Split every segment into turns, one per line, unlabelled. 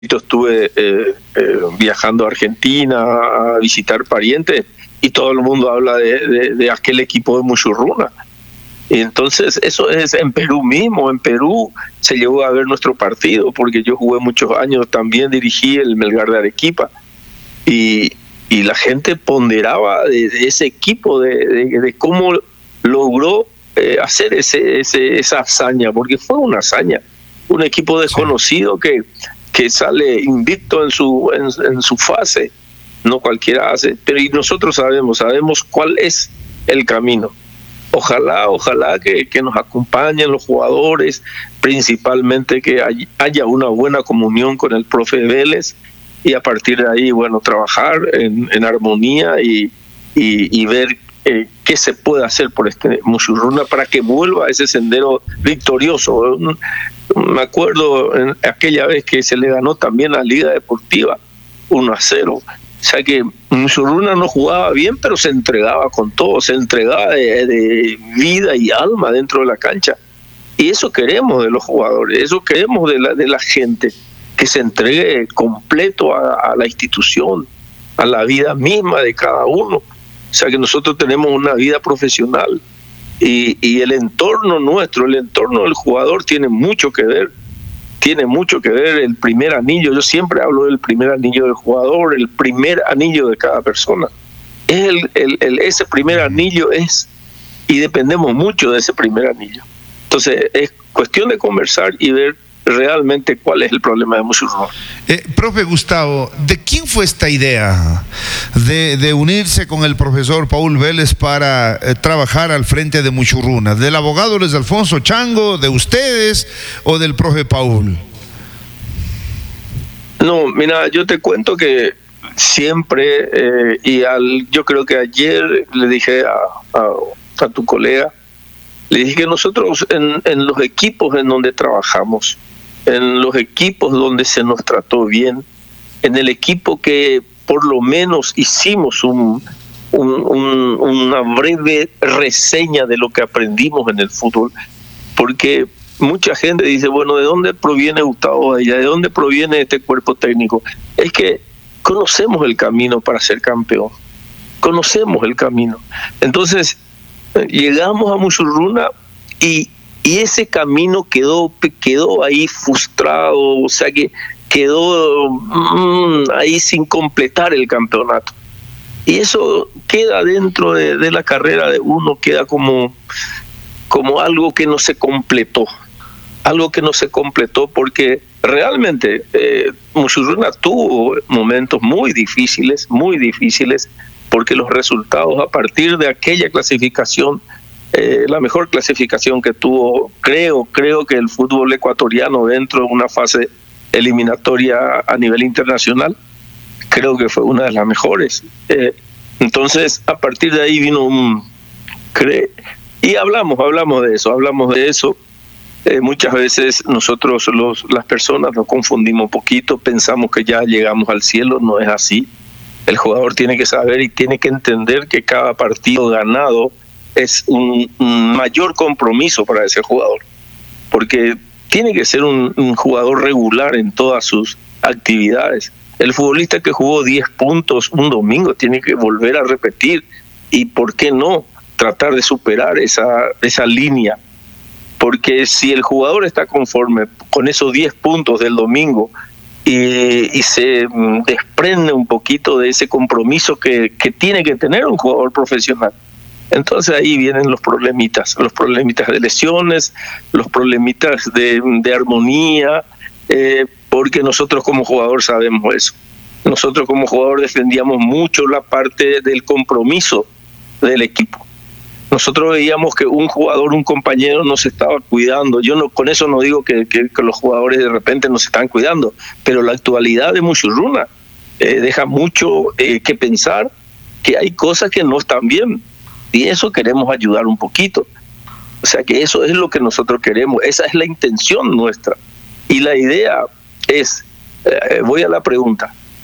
estuve viajando a Argentina a visitar parientes y todo el mundo habla de aquel equipo de Muchurruna. Y entonces eso es en Perú mismo. En Perú se llegó a ver nuestro partido porque yo jugué muchos años, también dirigí el Melgar de Arequipa y la gente ponderaba de ese equipo, de cómo logró hacer esa hazaña, porque fue una hazaña. Un equipo desconocido que sale invicto en su fase, no cualquiera hace, pero y nosotros sabemos cuál es el camino. Ojalá que nos acompañen los jugadores, principalmente que haya una buena comunión con el profe Vélez y a partir de ahí, bueno, trabajar en armonía y ver qué se puede hacer por este Muchurruna para que vuelva a ese sendero victorioso. Me acuerdo en aquella vez que se le ganó también a Liga Deportiva 1-0. O sea que Muchurruna no jugaba bien, pero se entregaba con todo, se entregaba de vida y alma dentro de la cancha. Y eso queremos de los jugadores, eso queremos de la gente, que se entregue completo a la institución, a la vida misma de cada uno. O sea que nosotros tenemos una vida profesional y el entorno nuestro, el entorno del jugador tiene mucho que ver. Tiene mucho que ver el primer anillo. Yo siempre hablo del primer anillo del jugador, el primer anillo de cada persona. Ese primer anillo es, y dependemos mucho de ese primer anillo. Entonces es cuestión de conversar y ver realmente cuál es el problema de Muchurruna.
Profe Gustavo, ¿de quién fue esta idea de unirse con el profesor Paul Vélez para trabajar al frente de Muchurruna? ¿Del abogado Luis Alfonso Chango, de ustedes o del profe Paul?
No, mira, yo te cuento que siempre, yo creo que ayer le dije a tu colega, le dije que nosotros en los equipos en donde trabajamos, en los equipos donde se nos trató bien, en el equipo que por lo menos hicimos una breve reseña de lo que aprendimos en el fútbol, porque mucha gente dice, bueno, ¿de dónde proviene Gustavo Badilla? ¿De dónde proviene este cuerpo técnico? Es que conocemos el camino para ser campeón, conocemos el camino. Entonces, llegamos a Muchurruna y ese camino quedó ahí frustrado, o sea que quedó ahí sin completar el campeonato. Y eso queda dentro de la carrera de uno, queda como algo que no se completó. Algo que no se completó porque realmente Muchurruna tuvo momentos muy difíciles, porque los resultados a partir de aquella clasificación, la mejor clasificación que tuvo, creo que el fútbol ecuatoriano dentro de una fase eliminatoria a nivel internacional, creo que fue una de las mejores. Entonces, a partir de ahí vino y hablamos de eso. Muchas veces nosotros las personas nos confundimos un poquito, pensamos que ya llegamos al cielo, no es así. El jugador tiene que saber y tiene que entender que cada partido ganado es un mayor compromiso para ese jugador, porque tiene que ser un jugador regular en todas sus actividades. El futbolista que jugó 10 puntos un domingo tiene que volver a repetir y, ¿por qué no?, tratar de superar esa línea. Porque si el jugador está conforme con esos 10 puntos del domingo y se desprende un poquito de ese compromiso que tiene que tener un jugador profesional, entonces ahí vienen los problemitas de lesiones, los problemitas de armonía, porque nosotros como jugador sabemos eso. Nosotros como jugador defendíamos mucho la parte del compromiso del equipo. Nosotros veíamos que un jugador, un compañero no se estaba cuidando. Yo con eso no digo que los jugadores de repente no se están cuidando, pero la actualidad de Muchurruna deja mucho que pensar, que hay cosas que no están bien y eso queremos ayudar un poquito. O sea que eso es lo que nosotros queremos, esa es la intención nuestra. Y la idea es, voy a la pregunta,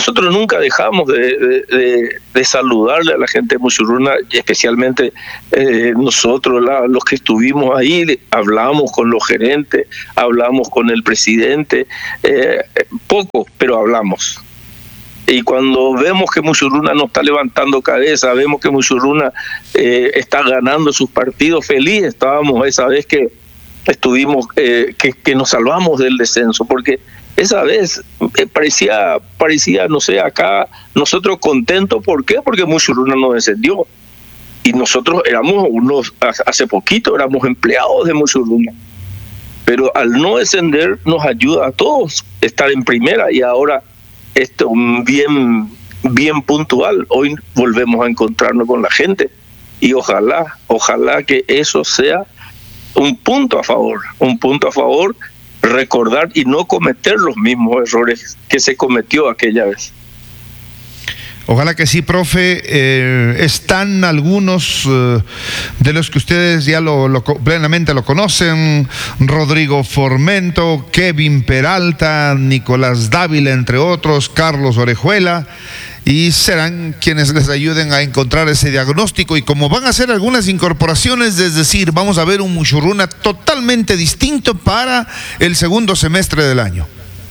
nosotros nunca dejamos de saludarle a la gente de Muchurruna, especialmente nosotros, los que estuvimos ahí, hablamos con los gerentes, hablamos con el presidente, poco, pero hablamos. Y cuando vemos que Muchurruna no está levantando cabeza, vemos que Muchurruna está ganando sus partidos, feliz estábamos esa vez que estuvimos, que nos salvamos del descenso, porque esa vez parecía, no sé, acá nosotros contentos. ¿Por qué? Porque Muchurruna no descendió. Y nosotros hace poquito éramos empleados de Muchurruna. Pero al no descender nos ayuda a todos estar en primera, y ahora esto bien puntual. Hoy volvemos a encontrarnos con la gente y ojalá que eso sea un punto a favor, recordar y no cometer los mismos errores que se cometió aquella vez.
Ojalá que sí, profe. Están algunos de los que ustedes ya plenamente lo conocen: Rodrigo Formento, Kevin Peralta, Nicolás Dávila, entre otros, Carlos Orejuela, y serán quienes les ayuden a encontrar ese diagnóstico. Y como van a hacer algunas incorporaciones, es decir, vamos a ver un Muchurruna totalmente distinto para el segundo semestre del año.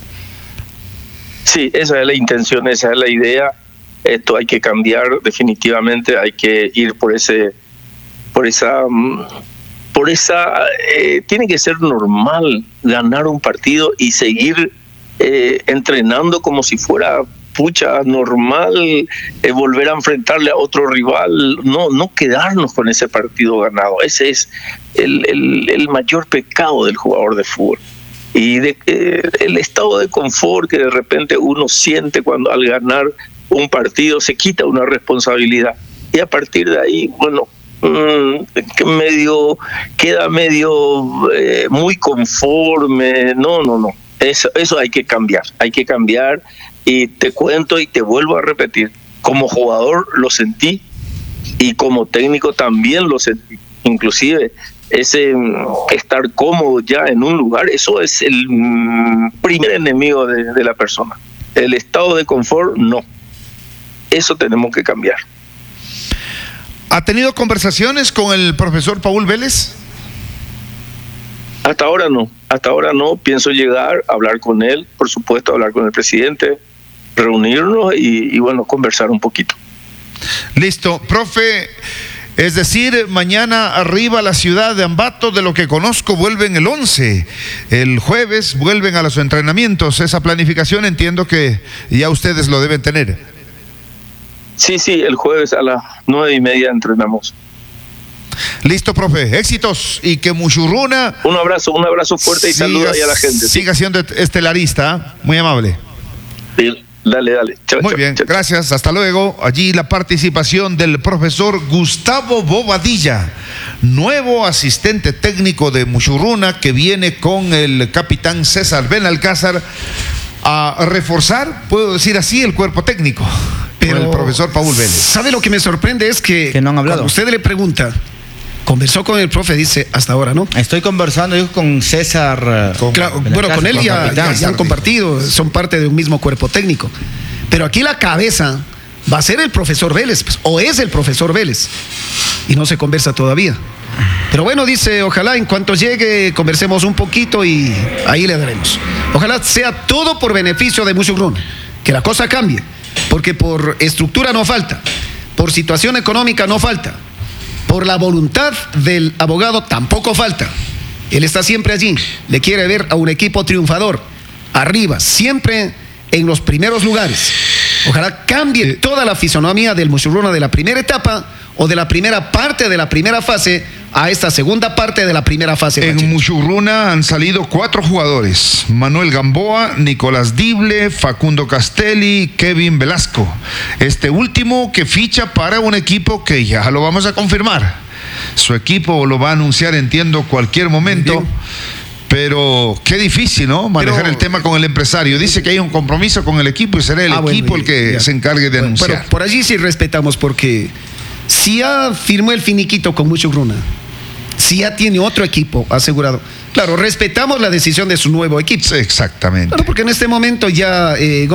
Sí, esa es la intención, esa es la idea. Esto hay que cambiar definitivamente, hay que ir por esa, tiene que ser normal ganar un partido y seguir entrenando como si fuera normal, volver a enfrentarle a otro rival, no quedarnos con ese partido ganado. Ese es el mayor pecado del jugador de fútbol. Y el estado de confort que de repente uno siente cuando al ganar un partido se quita una responsabilidad, y a partir de ahí, bueno, queda medio muy conforme. No, eso hay que cambiar, y te cuento y te vuelvo a repetir, como jugador lo sentí y como técnico también lo sentí. Inclusive ese estar cómodo ya en un lugar, eso es el primer enemigo de la persona. El estado de confort, no. Eso tenemos que cambiar.
¿Ha tenido conversaciones con el profesor Paul Vélez?
Hasta ahora no. Pienso llegar, hablar con él, por supuesto, hablar con el presidente, reunirnos y bueno, conversar un poquito.
Listo, profe. Es decir, mañana arriba a la ciudad de Ambato, de lo que conozco, vuelven el 11. El jueves vuelven a los entrenamientos. Esa planificación entiendo que ya ustedes lo deben tener.
Sí, el jueves a las 9:30 entrenamos.
Listo, profe. Éxitos, y que Muchurruna...
Un abrazo fuerte y saluda ahí a la gente.
Siga siendo estelarista, muy amable.
Sí, dale. Chao,
muy bien, gracias, hasta luego. Allí la participación del profesor Gustavo Bobadilla, nuevo asistente técnico de Muchurruna, que viene con el capitán César Benalcázar a reforzar, puedo decir así, el cuerpo técnico. Pero el profesor Paul Vélez.
¿Sabe lo que me sorprende? Es que
no han hablado.
Cuando usted le pregunta, conversó con el profe, dice hasta ahora, ¿no?
Estoy conversando yo con César.
Con él ya han compartido, son parte de un mismo cuerpo técnico. Pero aquí la cabeza va a ser el profesor Vélez, pues, o es el profesor Vélez, y no se conversa todavía. Pero bueno, dice, ojalá en cuanto llegue conversemos un poquito y ahí le daremos. Ojalá sea todo por beneficio de Muchurruna, que la cosa cambie, porque por estructura no falta, por situación económica no falta, por la voluntad del abogado tampoco falta. Él está siempre allí, le quiere ver a un equipo triunfador, arriba, siempre en los primeros lugares. Ojalá cambie toda la fisonomía del Muchurruna de la primera etapa o de la primera parte de la primera fase a esta segunda parte de la primera fase.
En Muchurruna han salido 4 jugadores: Manuel Gamboa, Nicolás Dible, Facundo Castelli, Kevin Velasco. Este último que ficha para un equipo que ya lo vamos a confirmar. Su equipo lo va a anunciar, entiendo, cualquier momento. Pero qué difícil, ¿no? Manejar el tema con el empresario. Dice que hay un compromiso con el equipo y será el equipo el que se encargue de anunciar.
Pero por allí sí respetamos, porque si ya firmó el finiquito con Muchurruna, si ya tiene otro equipo asegurado, Claro, respetamos la decisión de su nuevo equipo.
Sí, exactamente.
Claro, porque en este momento ya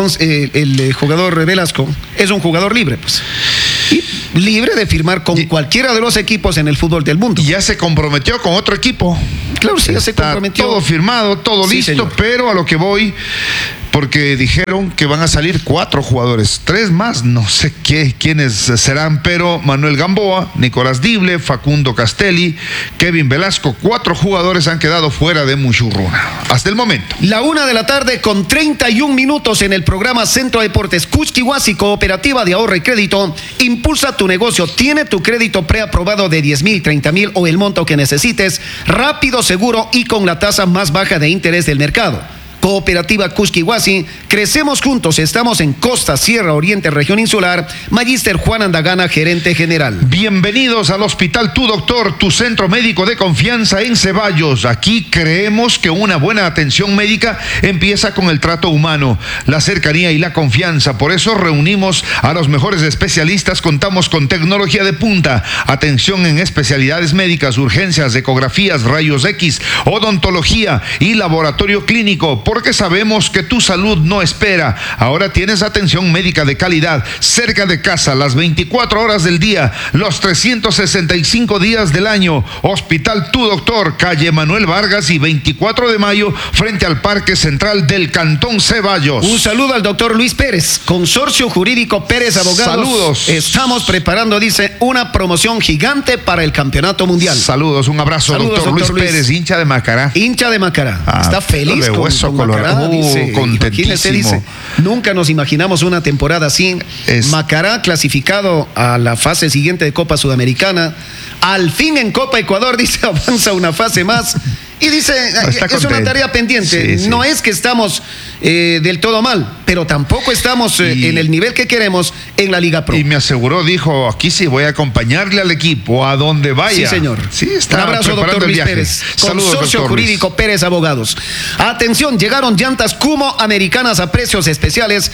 el jugador Velasco es un jugador libre, pues. Y libre de firmar con cualquiera de los equipos en el fútbol del mundo.
Y ya se comprometió con otro equipo.
Claro, sí, ya se comprometió.
Todo firmado, todo
Sí,
listo,
señor.
pero a lo que voy, porque dijeron que van a salir 4 jugadores, 3 más, no sé quiénes serán, pero Manuel Gamboa, Nicolás Dible, Facundo Castelli, Kevin Velasco, 4 jugadores han quedado fuera de Muchurruna hasta el momento.
La 1:00 con 31 minutos en el programa Centro Deportes Cusquihuasi, Cooperativa de Ahorro y Crédito. Impulsa tu negocio. Tiene tu crédito preaprobado de 10,000, 30,000 o el monto que necesites. Rápido, seguro y con la tasa más baja de interés del mercado. Cooperativa Cusquihuasi, crecemos juntos, estamos en Costa, Sierra, Oriente, Región Insular. Magíster Juan Andagana, gerente general.
Bienvenidos al Hospital Tu Doctor, tu centro médico de confianza en Ceballos. Aquí creemos que una buena atención médica empieza con el trato humano, la cercanía y la confianza. Por eso reunimos a los mejores especialistas, contamos con tecnología de punta, atención en especialidades médicas, urgencias, ecografías, rayos X, odontología y laboratorio clínico. Porque sabemos que tu salud no espera. Ahora tienes atención médica de calidad cerca de casa, las 24 horas del día, los 365 días del año. Hospital Tu Doctor, calle Manuel Vargas y 24 de mayo, frente al Parque Central del Cantón Ceballos.
Un saludo al doctor Luis Pérez, Consorcio Jurídico Pérez Abogados.
Saludos.
Estamos preparando, dice, una promoción gigante para el Campeonato Mundial.
Saludos, un abrazo,
Saludos,
doctor Luis Pérez, hincha de Macará.
Hincha de Macará. Está feliz
de hueso
con Macará,
colorado.
dice.
Contentísimo.
Imagínese, dice, nunca nos imaginamos una temporada así. Macará clasificado a la fase siguiente de Copa Sudamericana. Al fin en Copa Ecuador, dice, avanza una fase más. Y dice, es una tarea pendiente.
Sí.
No es que estamos del todo mal, pero tampoco estamos en el nivel que queremos en la Liga Pro.
Y me aseguró, dijo, aquí sí voy a acompañarle al equipo a donde vaya.
Sí, señor.
Sí, está
un abrazo,
preparando
doctor
el
Luis
viaje.
Pérez.
Saludos,
Consorcio
doctor
Jurídico
Luis.
Pérez Abogados. Atención, llegaron llantas Kumo americanas a precios especiales.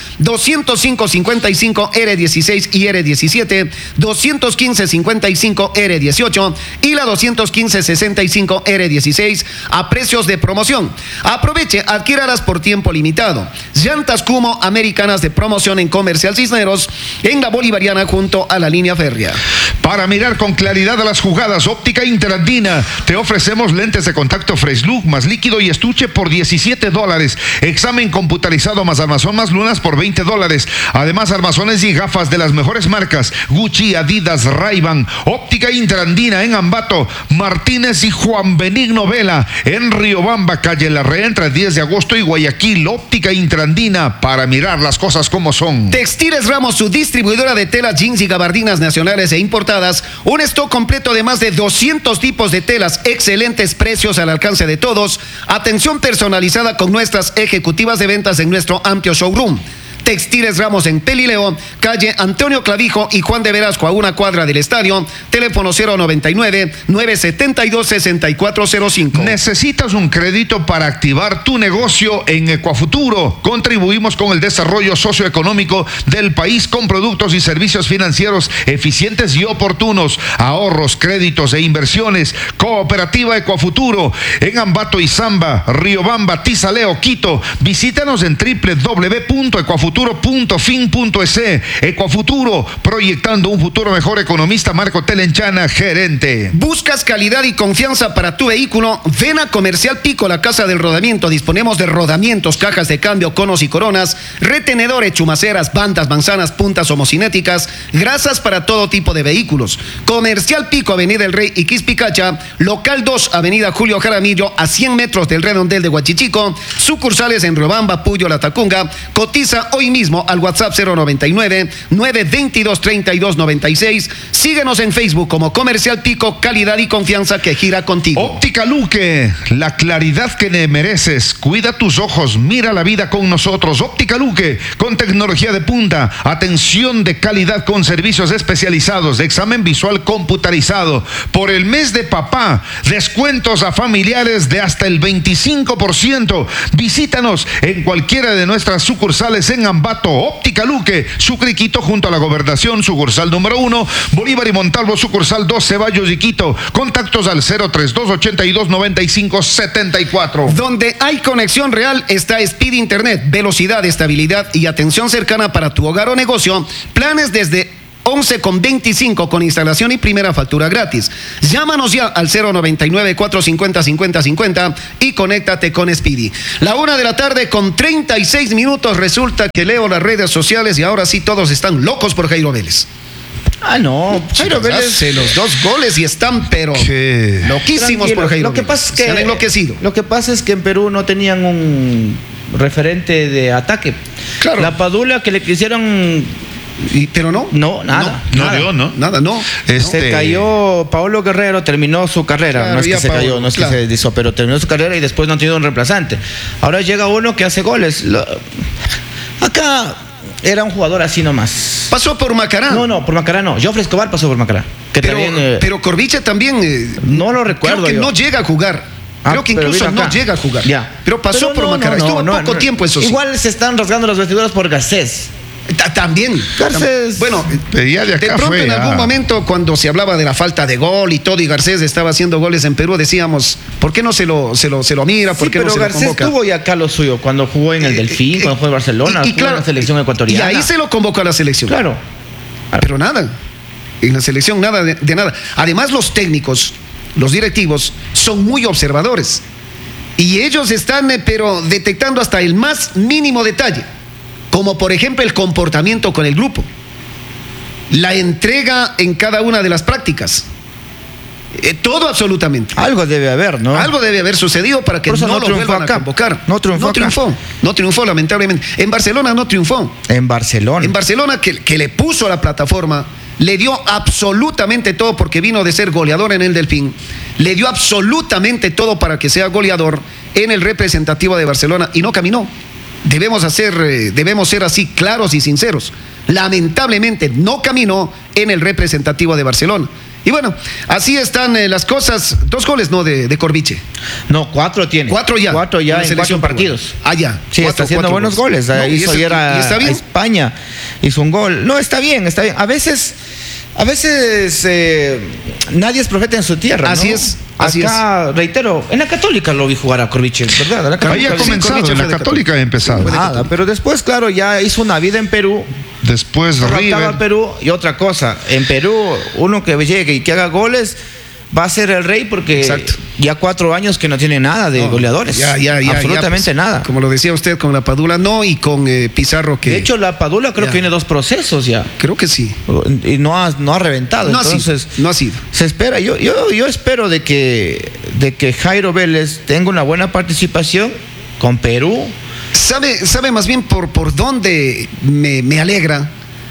205.55 R16 y R17, 215.55 R18 y la 215.65 R16 a precios de promoción. Aproveche, adquiéralas por tiempo limitado. Llantas Kumo americanas de promoción en Comercial Cisneros, en la Bolivariana junto a la línea férrea.
Para mirar con claridad a las jugadas, Óptica Interandina. Te ofrecemos lentes de contacto Fresh Look más líquido y estuche por $17. Examen computarizado más armazón más lunas por $20. Además, armazones y gafas de las mejores marcas: Gucci, Adidas, Ray-Ban. Óptica Interandina en Ambato, Martínez y Juan Benigno Vela. En Riobamba, calle La Reentra, 10 de agosto y Guayaquil. Óptica Interandina, para mirar las cosas como son.
Textiles Ramos, su distribuidora de telas, jeans y gabardinas nacionales e importadas. Un stock completo de más de 200 tipos de telas, excelentes precios al alcance de todos. Atención personalizada con nuestras ejecutivas de ventas en nuestro amplio showroom. Textiles Ramos en Pelileo, calle Antonio Clavijo y Juan de Velasco, a una cuadra del estadio. Teléfono 099-972-6405.
¿Necesitas un crédito para activar tu negocio en Ecuafuturo? Contribuimos con el desarrollo socioeconómico del país con productos y servicios financieros eficientes y oportunos. Ahorros, créditos e inversiones. Cooperativa Ecuafuturo en Ambato y Zamba, Riobamba, Tizaleo, Quito. Visítanos en www.ecuafuturo.fin.es. Ecuafuturo, proyectando un futuro mejor. Economista Marco Telenchana, gerente.
¿Buscas calidad y confianza para tu vehículo? Ven a Comercial Pico, la casa del rodamiento. Disponemos de rodamientos, cajas de cambio, conos y coronas, retenedores, chumaceras, bandas, manzanas, puntas homocinéticas, grasas para todo tipo de vehículos. Comercial Pico, Avenida El Rey y Quispicacha, local 2, Avenida Julio Jaramillo, a 100 metros del redondel de Huachichico. Sucursales en Riobamba, Puyo, La Tacunga. Cotiza hoy mismo al WhatsApp 099-922-3296. Síguenos en Facebook como Comercial Pico, calidad y confianza que gira contigo.
Óptica Luque, la claridad que mereces. Cuida tus ojos, mira la vida con nosotros. Óptica Luque, con tecnología de punta, atención de calidad con servicios especializados, examen visual computarizado. Por el mes de papá, descuentos a familiares de hasta el 25%. Visítanos en cualquiera de nuestras sucursales en Ambato, Óptica Luque, Sucre, junto a la Gobernación, sucursal número 1, Bolívar y Montalvo, sucursal 2, Ceballos y Quito. Contactos al 032-82-95-74.
Donde hay conexión real está Speedy Internet, velocidad, estabilidad y atención cercana para tu hogar o negocio. Planes desde 11,25 con instalación y primera factura gratis. Llámanos ya al 099-450-5050 y conéctate con Speedy. La 1:00 con 36 minutos. Resulta que leo las redes sociales y ahora sí todos están locos por Jairo Vélez.
Ah, no, Jairo Vélez
hace los 2 goles y están pero loquísimos. Tranquilo, por Jairo.
Lo que pasa es que
se han enloquecido.
Lo que pasa es que en Perú no tenían un referente de ataque.
Claro.
La Padula que le quisieron...
pero no.
No, nada.
Se
cayó Paolo Guerrero, terminó su carrera.
Claro,
no es que se
Paolo,
cayó, no es que se deshizo, pero terminó su carrera y después no ha tenido un reemplazante. Ahora llega uno que hace goles. Acá era un jugador así nomás.
Pasó por Macará.
No, por Macará no. Joffrey Escobar pasó por Macará.
Pero Corviche también.
No lo recuerdo.
Creo que no llega a jugar. Creo que incluso no llega a jugar.
Ya.
Pero pasó por Macará. Estuvo poco tiempo, eso sí.
Igual se están rasgando las vestiduras por Garcés.
También.
Garcés.
Bueno,
de
pronto en algún momento cuando se hablaba de la falta de gol y todo, y Garcés estaba haciendo goles en Perú, decíamos, ¿por qué no se lo mira? ¿Por qué no se lo convoca?
Pero Garcés tuvo ya acá lo suyo cuando jugó en el Delfín, cuando jugó en Barcelona,
y claro,
en la selección ecuatoriana.
Y ahí se lo convocó a la selección.
Claro.
Pero nada. En la selección nada de nada. Además, los técnicos, los directivos, son muy observadores. Y ellos están, pero detectando hasta el más mínimo detalle. Como por ejemplo el comportamiento con el grupo, la entrega en cada una de las prácticas, todo absolutamente.
Algo debe haber, ¿no?
Algo debe haber sucedido para que no lo vuelvan a convocar.
No triunfó,
lamentablemente. En Barcelona no triunfó.
En Barcelona
que le puso a la plataforma, le dio absolutamente todo porque vino de ser goleador en el Delfín, le dio absolutamente todo para que sea goleador en el representativo de Barcelona y no caminó. Debemos ser así claros y sinceros. Lamentablemente no caminó en el representativo de Barcelona. Y bueno, así están las cosas. 2 goles, ¿no? De Corviche.
No, 4 tiene.
4 ya.
4 ya en 4 partidos.
Ah, ya.
Sí, está haciendo buenos goles. Hizo ayer a España. Hizo un gol. No, está bien. A veces nadie es profeta en su tierra.
Así es.
Acá, reitero, en la Católica lo vi jugar a Corviche, ¿verdad?
Ahí ha comenzado, en la Católica ha empezado.
Nada, pero después, claro, ya hizo una vida en Perú.
Después River.
A Perú. Y otra cosa, en Perú, uno que llegue y que haga goles va a ser el rey porque ya 4 años que no tiene nada de goleadores. Ya, absolutamente nada.
Como lo decía usted, con la Padula no, y con Pizarro que...
De hecho, la Padula creo que tiene 2 procesos ya.
Creo que sí.
Y no ha reventado.
No
ha sido. Se espera. Yo espero de que Jairo Vélez tenga una buena participación con Perú.
¿Sabe más bien por dónde me alegra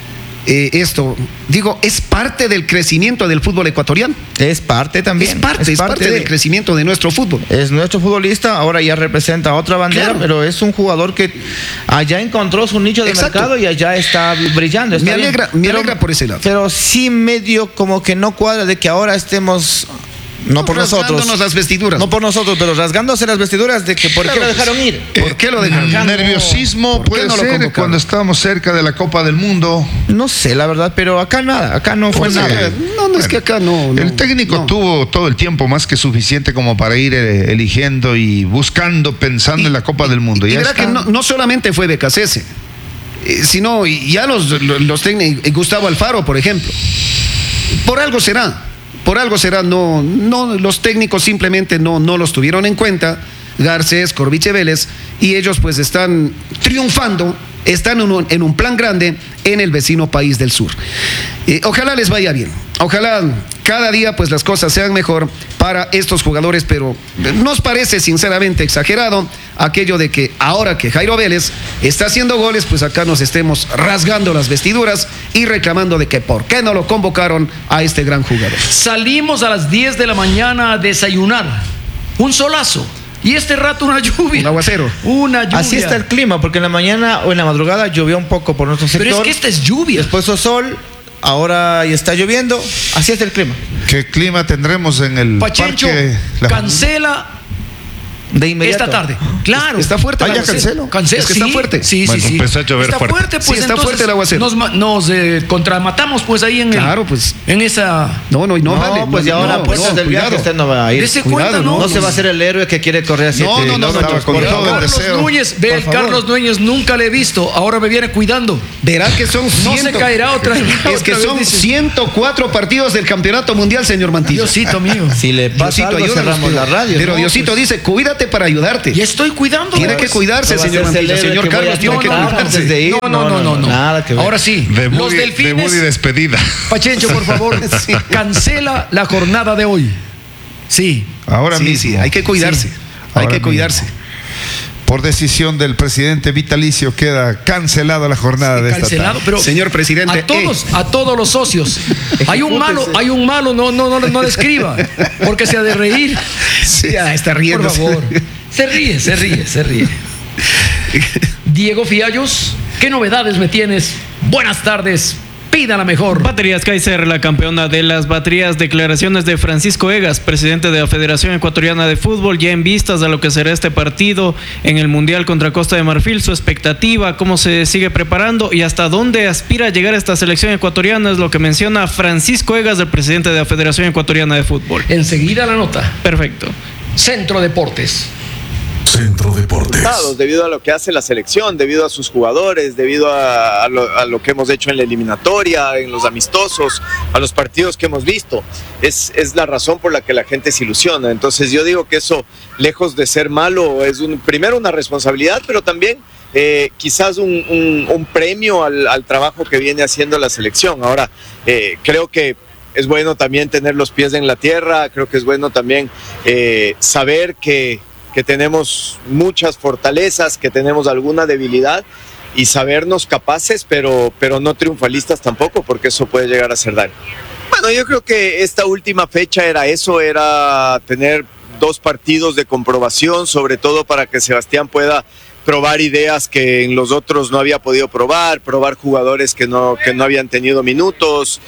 esto? Digo, es parte del crecimiento del fútbol ecuatoriano.
Es parte también.
Es parte del crecimiento de nuestro fútbol.
Es nuestro futbolista, ahora ya representa otra bandera, claro. Pero es un jugador que allá encontró su nicho de mercado y allá está brillando.
Me alegra por ese lado.
Pero sí medio como que no cuadra de que ahora estemos... No por nosotros.
Rasgándonos las vestiduras.
No por nosotros, pero rasgándose las vestiduras de que por qué lo dejaron ir.
¿Por qué lo dejaron ir?
Nerviosismo puede ser cuando estábamos cerca de la Copa del Mundo.
No sé, la verdad, pero acá nada, acá no fue nada.
No, es que acá no.
El técnico tuvo todo el tiempo más que suficiente como para ir eligiendo y buscando, pensando en la Copa del Mundo.
Y verá que no solamente fue Becasese, sino ya los técnicos, Gustavo Alfaro, por ejemplo. Por algo será, no, los técnicos simplemente no los tuvieron en cuenta, Garcés, Corviche, Vélez, y ellos pues están triunfando, están en un plan grande en el vecino país del sur. Ojalá les vaya bien, ojalá cada día pues las cosas sean mejor para estos jugadores, pero nos parece sinceramente exagerado aquello de que ahora que Jairo Vélez está haciendo goles, pues acá nos estemos rasgando las vestiduras y reclamando de que por qué no lo convocaron a este gran jugador.
Salimos a las 10 de la mañana a desayunar, un solazo. Y este rato una lluvia.
Un aguacero.
Una lluvia.
Así está el clima, porque en la mañana o en la madrugada llovió un poco por nuestro sector.
Pero es que esta es lluvia.
Después hizo sol, ahora ya está lloviendo. Así está el clima.
¿Qué clima tendremos en el
Pachencho
parque?
Cancela
De inmediato.
Esta tarde. Claro.
Está fuerte el
ya
aguacero.
Cancelo.
Es que está fuerte.
Sí,
Bueno,
sí.
empezó a llover
Está fuerte, pues.
Sí, está fuerte el aguacero.
Nos contramatamos, pues, ahí en
Claro, pues.
en esa.
No vale.
Pues ya ahora puertas del viaje usted no va a ir.
Dese
Cuidado,
cuenta, ¿no?
No se va a hacer el héroe que quiere correr a 7 kilómetros
con
por
todo
hora.
el deseo.
Núñez,
Por
el
favor.
Carlos Núñez nunca le he visto. Ahora me viene cuidando.
Verá que son
No se caerá otra vez.
Es que son 104 partidos del Campeonato Mundial, señor Mantilla.
Diosito mío.
Si le pasa algo,
ayúdanos,
cerramos la radio.
Pero
¿no?
Diosito
Pues,
dice, cuídate para ayudarte.
Ya estoy cuidando.
Tiene que cuidarse,
no va a
señor
hacerse el
Mantilla.
héroe
Señor
que voy
Carlos
a
tiene que
llorar
cuidarse.
antes de ir.
No.
Nada que ver.
Ahora sí. Los delfines.
Debut y despedida.
Pachencho, por favor, cancela la jornada de hoy. Sí.
Ahora
Sí,
mismo.
sí, hay que cuidarse.
Sí.
Hay
Ahora
que cuidarse.
Por decisión del presidente vitalicio queda cancelada la jornada de esta
Cancelado,
tarde.
pero
Señor presidente,
a todos los socios. Hay un malo, no le escriba, porque se ha de reír.
Sí, ya está riendo.
Por favor. Se ríe. Diego Fiallos, ¿qué novedades me tienes? Buenas tardes. Pida la mejor.
Baterías Kaiser, la campeona de las baterías. Declaraciones de Francisco Egas, presidente de la Federación Ecuatoriana de Fútbol, ya en vistas a lo que será este partido en el Mundial contra Costa de Marfil. Su expectativa, cómo se sigue preparando y hasta dónde aspira a llegar esta selección ecuatoriana, es lo que menciona Francisco Egas, el presidente de la Federación Ecuatoriana de Fútbol.
Enseguida la nota.
Perfecto.
Centro Deportes.
Centro Deportes.
Debido a lo que hace la selección, debido a sus jugadores, debido a lo que hemos hecho en la eliminatoria, en los amistosos, a los partidos que hemos visto. Es la razón por la que la gente se ilusiona. Entonces yo digo que eso, lejos de ser malo, es primero una responsabilidad, pero también quizás un premio al trabajo que viene haciendo la selección. Ahora, creo que es bueno también tener los pies en la tierra, creo que es bueno también saber que tenemos muchas fortalezas, que tenemos alguna debilidad y sabernos capaces, pero no triunfalistas tampoco, porque eso puede llegar a hacer daño. Bueno, yo creo que esta última fecha era tener 2 partidos de comprobación, sobre todo para que Sebastián pueda probar ideas que en los otros no había podido probar jugadores que no habían tenido minutos,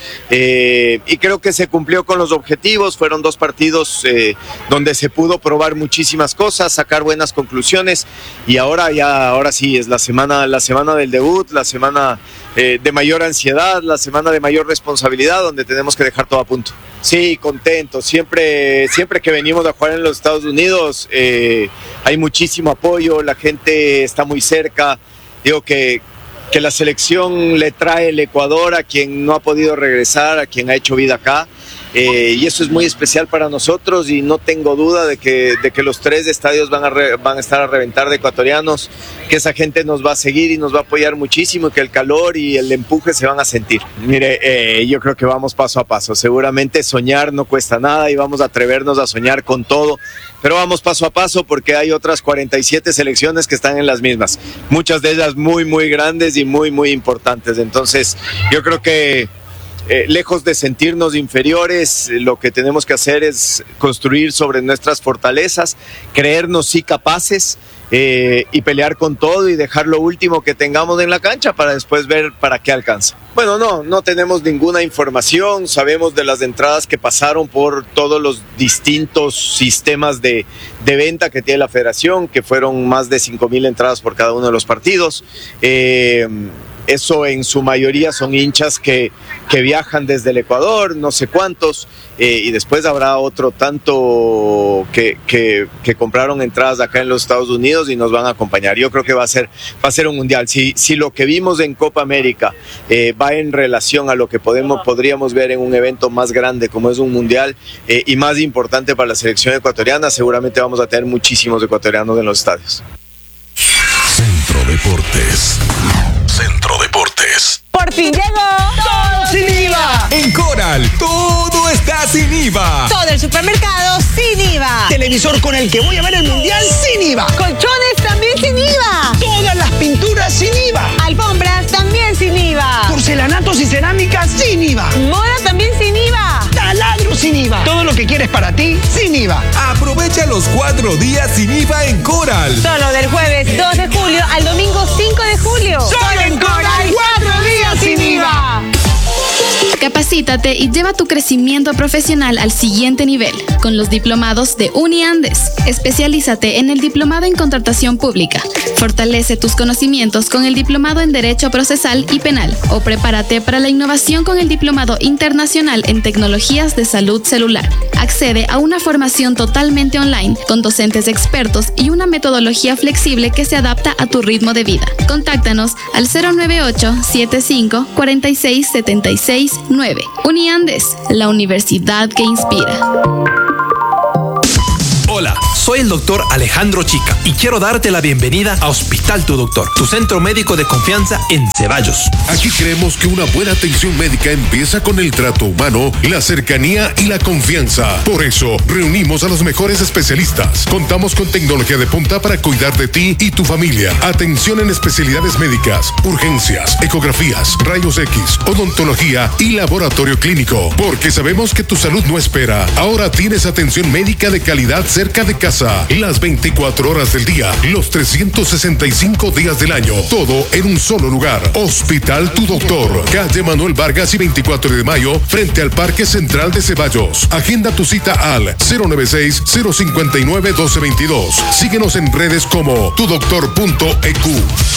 y creo que se cumplió con los objetivos. Fueron 2 partidos donde se pudo probar muchísimas cosas, sacar buenas conclusiones, y ahora sí es la semana del debut, la semana de mayor ansiedad, la semana de mayor responsabilidad, donde tenemos que dejar todo a punto. Sí, contento. Siempre que venimos a jugar en los Estados Unidos hay muchísimo apoyo, la gente está muy cerca. Digo que la selección le trae el Ecuador a quien no ha podido regresar, a quien ha hecho vida acá. Y eso es muy especial para nosotros, y no tengo duda de que los 3 estadios van a estar a reventar de ecuatorianos, que esa gente nos va a seguir y nos va a apoyar muchísimo, y que el calor y el empuje se van a sentir. Mire, yo creo que vamos paso a paso. Seguramente soñar no cuesta nada y vamos a atrevernos a soñar con todo, pero vamos paso a paso, porque hay otras 47 selecciones que están en las mismas, muchas de ellas muy, muy grandes y muy, muy importantes. Entonces, yo creo que lejos de sentirnos inferiores, lo que tenemos que hacer es construir sobre nuestras fortalezas, creernos sí capaces, y pelear con todo y dejar lo último que tengamos en la cancha para después ver para qué alcanza. Bueno, no tenemos ninguna información. Sabemos de las entradas que pasaron por todos los distintos sistemas de venta que tiene la federación, que fueron más de 5,000 entradas por cada uno de los partidos. Eso en su mayoría son hinchas que viajan desde el Ecuador, no sé cuántos, y después habrá otro tanto que compraron entradas acá en los Estados Unidos y nos van a acompañar. Yo creo que va a ser un mundial. Si lo que vimos en Copa América va en relación a lo que podríamos ver en un evento más grande como es un mundial, y más importante para la selección ecuatoriana, seguramente vamos a tener muchísimos ecuatorianos en los estadios.
Centro Deportes.
Por fin llegó todo sin IVA.
En Coral, todo está sin IVA.
Todo el supermercado sin IVA.
Televisor con el que voy a ver el mundial sin IVA.
Colchones también sin IVA.
Todas las pinturas sin IVA.
Alfombras también sin IVA.
Porcelanatos y cerámicas sin IVA.
Moda también sin IVA.
Taladro sin IVA. Todo lo que quieres para ti sin IVA.
Aprovecha los 4 días sin IVA en Coral.
Solo del jueves 2 de julio al domingo 5 de julio.
Solo en Coral, 4 días sin IVA.
Capacidad Capacítate y lleva tu crecimiento profesional al siguiente nivel con los diplomados de UniAndes. Especialízate en el diplomado en contratación pública. Fortalece tus conocimientos con el diplomado en Derecho Procesal y Penal o prepárate para la innovación con el diplomado internacional en tecnologías de salud celular. Accede a una formación totalmente online con docentes expertos y una metodología flexible que se adapta a tu ritmo de vida. Contáctanos al 098-75-46-76-9. UniAndes, la universidad que inspira.
Hola, soy el doctor Alejandro Chica y quiero darte la bienvenida a Hospital Tu Doctor, tu centro médico de confianza en Ceballos.
Aquí creemos que una buena atención médica empieza con el trato humano, la cercanía y la confianza. Por eso, reunimos a los mejores especialistas. Contamos con tecnología de punta para cuidar de ti y tu familia. Atención en especialidades médicas, urgencias, ecografías, rayos X, odontología y laboratorio clínico. Porque sabemos que tu salud no espera. Ahora tienes atención médica de calidad cerca de casa, las 24 horas del día, los 365 días del año, todo en un solo lugar. Hospital Tu Doctor, calle Manuel Vargas y 24 de mayo, frente al Parque Central de Ceballos. Agenda tu cita al 096-059-1222. Síguenos en redes como tudoctor.eq.